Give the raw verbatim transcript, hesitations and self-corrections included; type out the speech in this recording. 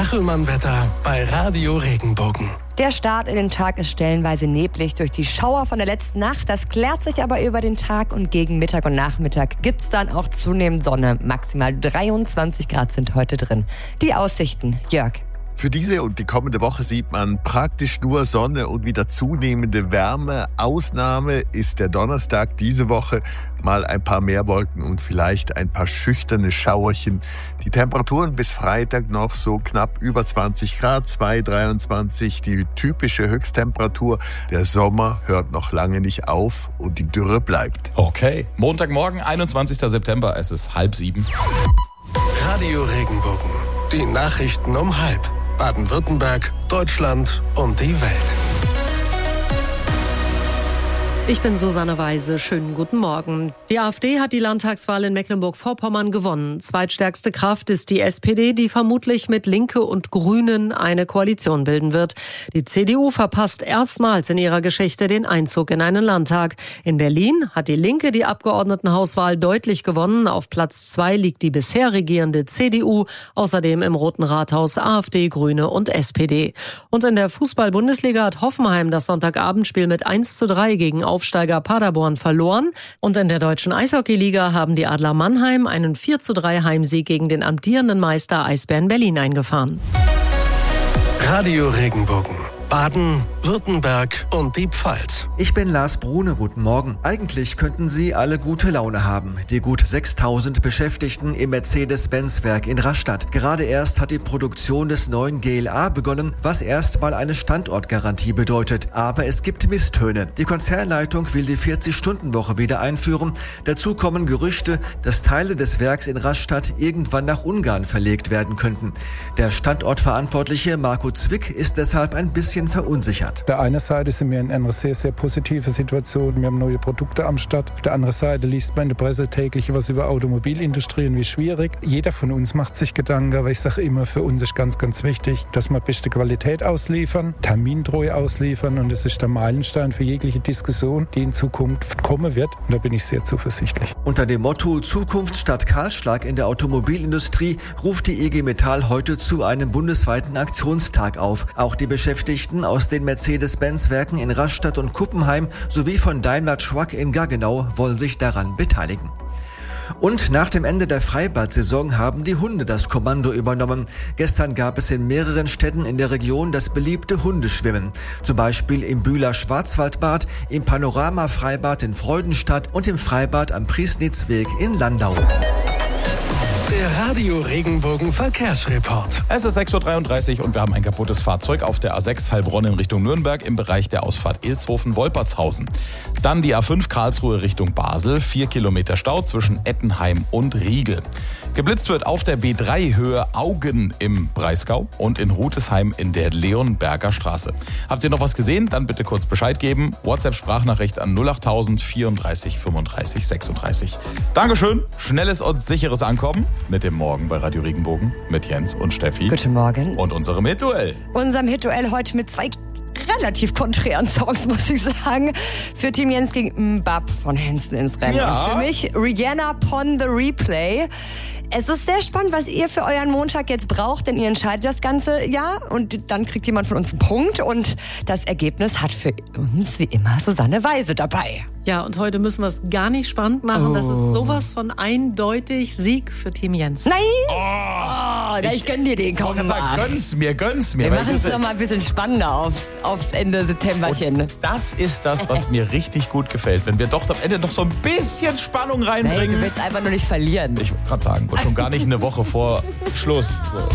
Kachelmann-Wetter bei Radio Regenbogen. Der Start in den Tag ist stellenweise neblig durch die Schauer von der letzten Nacht. Das klärt sich aber über den Tag und gegen Mittag und Nachmittag gibt's dann auch zunehmend Sonne. Maximal dreiundzwanzig Grad sind heute drin. Die Aussichten, Jörg. Für diese und die kommende Woche sieht man praktisch nur Sonne und wieder zunehmende Wärme. Ausnahme ist der Donnerstag diese Woche. Mal ein paar mehr Wolken und vielleicht ein paar schüchterne Schauerchen. Die Temperaturen bis Freitag noch so knapp über zwanzig Grad, zwei, dreiundzwanzig, die typische Höchsttemperatur. Der Sommer hört noch lange nicht auf und die Dürre bleibt. Okay, Montagmorgen, einundzwanzigster September, es ist halb sieben. Radio Regenbogen, die Nachrichten um halb. Baden-Württemberg, Deutschland und die Welt. Ich bin Susanne Weise. Schönen guten Morgen. Die AfD hat die Landtagswahl in Mecklenburg-Vorpommern gewonnen. Zweitstärkste Kraft ist die S P D, die vermutlich mit Linke und Grünen eine Koalition bilden wird. Die C D U verpasst erstmals in ihrer Geschichte den Einzug in einen Landtag. In Berlin hat die Linke die Abgeordnetenhauswahl deutlich gewonnen. Auf Platz zwei liegt die bisher regierende C D U. Außerdem im Roten Rathaus AfD, Grüne und S P D. Und in der Fußball-Bundesliga hat Hoffenheim das Sonntagabendspiel mit eins zu drei gegen Aufsteiger Paderborn verloren. Und in der deutschen Eishockeyliga haben die Adler Mannheim einen vier zu drei Heimsieg gegen den amtierenden Meister Eisbären Berlin eingefahren. Radio Regenbogen, Baden, Württemberg und die Pfalz. Ich bin Lars Brune, guten Morgen. Eigentlich könnten Sie alle gute Laune haben. Die gut sechstausend Beschäftigten im Mercedes-Benz-Werk in Rastatt. Gerade erst hat die Produktion des neuen G L A begonnen, was erstmal eine Standortgarantie bedeutet. Aber es gibt Misstöne. Die Konzernleitung will die vierzig-Stunden-Woche wieder einführen. Dazu kommen Gerüchte, dass Teile des Werks in Rastatt irgendwann nach Ungarn verlegt werden könnten. Der Standortverantwortliche Marco Zwick ist deshalb ein bisschen verunsichert. Auf der einen Seite sind wir in einer sehr, sehr positiven Situation. Wir haben neue Produkte am Start. Auf der anderen Seite liest man in der Presse täglich was über Automobilindustrie und wie schwierig. Jeder von uns macht sich Gedanken, aber ich sage immer, für uns ist ganz, ganz wichtig, dass wir beste Qualität ausliefern, termintreu ausliefern und das ist der Meilenstein für jegliche Diskussion, die in Zukunft kommen wird. Und da bin ich sehr zuversichtlich. Unter dem Motto Zukunft statt Kahlschlag in der Automobilindustrie ruft die I G Metall heute zu einem bundesweiten Aktionstag auf. Auch die Beschäftigten aus den Mercedes-Benz-Werken in Rastatt und Kuppenheim sowie von Daimler Truck in Gaggenau wollen sich daran beteiligen. Und nach dem Ende der Freibad-Saison haben die Hunde das Kommando übernommen. Gestern gab es in mehreren Städten in der Region das beliebte Hundeschwimmen. Zum Beispiel im Bühler Schwarzwaldbad, im Panorama-Freibad in Freudenstadt und im Freibad am Priesnitzweg in Landau. Der Radio Regenbogen Verkehrsreport. Es ist sechs Uhr dreiunddreißig und wir haben ein kaputtes Fahrzeug auf der A sechs Heilbronn in Richtung Nürnberg im Bereich der Ausfahrt Ilshofen-Wolpertshausen. Dann die A fünf Karlsruhe Richtung Basel, vier Kilometer Stau zwischen Ettenheim und Riegel. Geblitzt wird auf der B drei Höhe Augen im Breisgau und in Rutesheim in der Leonberger Straße. Habt ihr noch was gesehen? Dann bitte kurz Bescheid geben. WhatsApp-Sprachnachricht an null achttausend vierunddreißig fünfunddreißig sechsunddreißig. Dankeschön, schnelles und sicheres Ankommen mit dem Morgen bei Radio Regenbogen mit Jens und Steffi. Guten Morgen. Und unserem Hit-Duell. Unserem Hit-Duell heute mit zwei relativ konträren Songs, muss ich sagen. Für Team Jens ging Mbap von Hanson ins Rennen. Ja. Und für mich Rihanna Pon the Replay. Es ist sehr spannend, was ihr für euren Montag jetzt braucht, denn ihr entscheidet das ganze Jahr und dann kriegt jemand von uns einen Punkt und das Ergebnis hat für uns wie immer Susanne Weise dabei. Ja, und heute müssen wir es gar nicht spannend machen. Oh. Das ist sowas von eindeutig Sieg für Team Jens. Nein! Oh, Oh, ich, ich gönn dir den, komm Ich mal. sagen, gönn's mir, gönn's mir. Wir weil machen es ich doch mal ein bisschen spannender auf, aufs Ende Septemberchen. Und das ist das, was mir richtig gut gefällt. Wenn wir doch am Ende noch so ein bisschen Spannung Nein, reinbringen. du willst einfach nur nicht verlieren. Ich wollte gerade sagen, und schon gar nicht eine Woche vor Schluss. So.